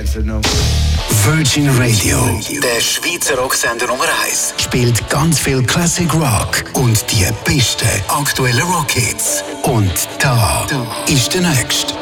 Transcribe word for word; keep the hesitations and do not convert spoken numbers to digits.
Einzelne. Virgin Radio, der Schweizer Rocksender Nummer eins, spielt ganz viel Classic Rock und die besten aktuellen Rockhits. Und da ist der Nächste.